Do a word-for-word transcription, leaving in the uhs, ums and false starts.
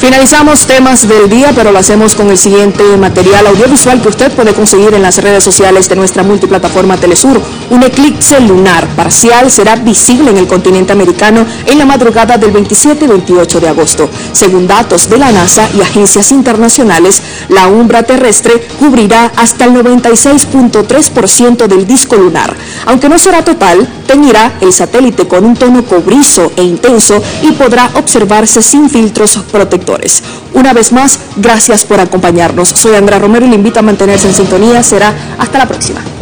Finalizamos temas del día, pero lo hacemos con el siguiente material audiovisual que usted puede conseguir en las redes sociales de nuestra multiplataforma Telesur. Un eclipse lunar parcial será visible en el continente americano en la madrugada del veintisiete y veintiocho de agosto. Según datos de la NASA y agencias internacionales, la umbra terrestre cubrirá hasta el noventa y seis punto tres por ciento del disco lunar. Aunque no será total, teñirá el satélite con un tono cobrizo e intenso y podrá observarse sin filtros protectores. Una vez más, gracias por acompañarnos. Soy Andrea Romero y le invito a mantenerse en sintonía. Será hasta la próxima.